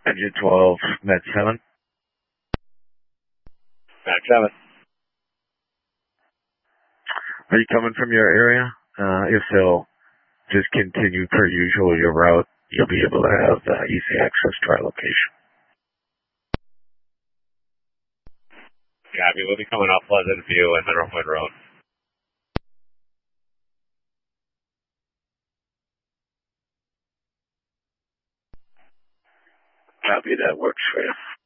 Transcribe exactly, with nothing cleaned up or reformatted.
Engine twelve, Med seven. Med seven. Are you coming from your area? Uh, if so, just continue per usual your route. You'll be able to have uh, easy access to our location. Yeah, we will be coming off Pleasant View and Middlewood Road. Copy, that works for you.